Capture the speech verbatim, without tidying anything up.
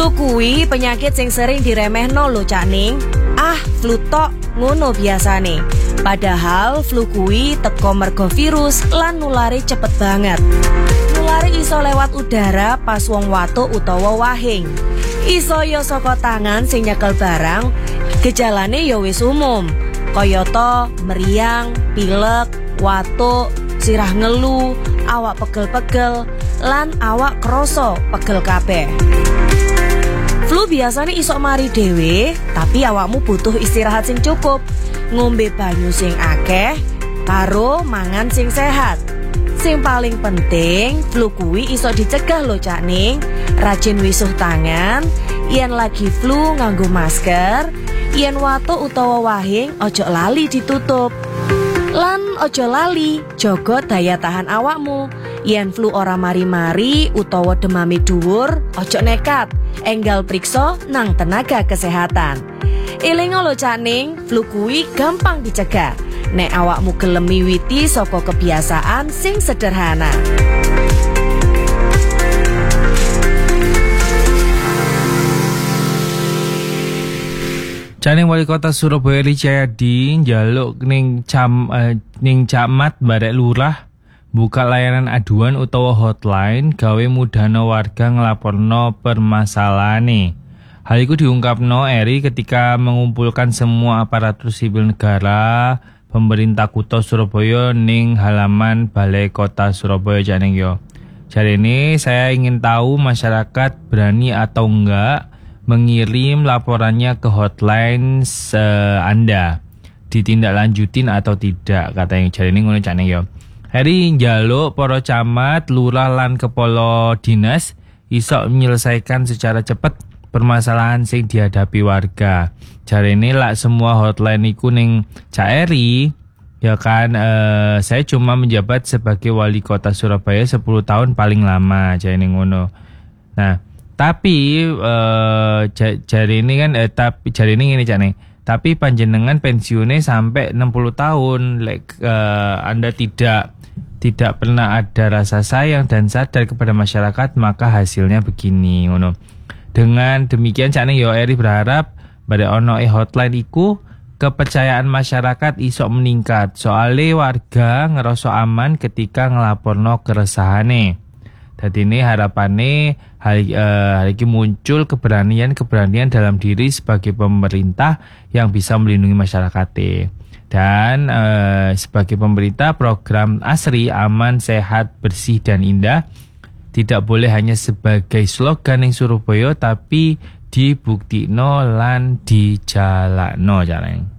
Flu kuwi penyakit sing sering diremehno lho Cak Ning. Ah, flu tok ngono biasane. Padahal flu kuwi teko mergo virus lan nulari cepet banget. Nulari iso lewat udara pas wong watuk utawa wahing. Iso yo saka tangan sing nyekel barang. Gejalane yo wis umum. Kayata meriang, pilek, watuk, sirah ngelu, awak pegel-pegel, lan awak kroso pegel kabeh. Flu biasanya iso mari dhewe, tapi awakmu butuh istirahat sing cukup, ngombe banyu sing akeh, karo mangan sing sehat. Sing paling penting, flu kuwi iso dicegah lho Cak Ning. Rajin wisuh tangan, yen lagi flu nganggo masker, yen watuk utawa wahing ojo lali ditutup. Lan ojo lali jaga daya tahan awakmu. Yen flu ora mari-mari utawa demame dhuwur, ojo nekat, enggal priksa nang tenaga kesehatan. Elingo lho Cak Ning, flu kuwi gampang dicegah nek awakmu gelem miwiti saka kebiasaan sing sederhana. Jane Wali Kota Surabaya Eri Cahyadi njaluk ning cam eh, ning camat barek lurah buka layanan aduan utawa hotline gawe mudahno warga nglaporno permasalahane. Hal itu diungkapno Eri ketika mengumpulkan semua aparatur sipil negara pemerintah Kota Surabaya ning halaman Balai Kota Surabaya Janing yo. Jadi ini saya ingin tahu masyarakat berani atau enggak mengirim laporannya ke hotline uh, Anda, ditindaklanjutin atau tidak, kata yang jadi ini ngono Janing yo. Hari njaluk para camat, lurah lan kepala dinas iso menyelesaikan secara cepat permasalahan sing dihadapi warga. Jare ini lah semua hotline iku ning Cak Eri, ya kan eh, saya cuma menjabat sebagai wali kota Surabaya sepuluh tahun paling lama, jare ini ngono. Nah, tapi eh, jare ini kan eh, tapi jare ini ngene Cak nih. Tapi panjenengan pensiunnya sampai enam puluh tahun, like, uh, Anda tidak tidak pernah ada rasa sayang dan sadar kepada masyarakat, maka hasilnya begini ngono. Dengan demikian Cak Ning yo Eri berharap pada ono e hotline iku kepercayaan masyarakat iso meningkat. Soale warga ngerasa aman ketika ngelaporno keresahane. Dadi ini harapane hari, uh, hari ini muncul keberanian-keberanian dalam diri sebagai pemerintah yang bisa melindungi masyarakat. Dan uh, sebagai pemerintah program Asri aman, sehat, bersih dan indah tidak boleh hanya sebagai slogan yang Surabaya, tapi dibuktikno lan dijalakno jarang.